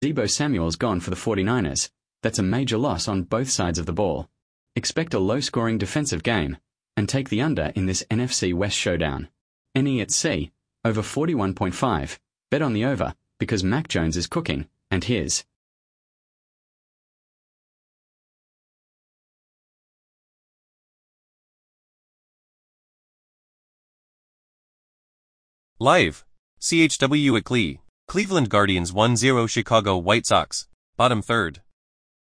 Deebo Samuel's gone for the 49ers. That's a major loss on both sides of the ball. Expect a low-scoring defensive game, and take the under in this NFC West showdown. NE at C, over 41.5. Bet on the over, because Mac Jones is cooking, and his. Live. CHW at Cleveland Guardians 1-0 Chicago White Sox. Bottom third.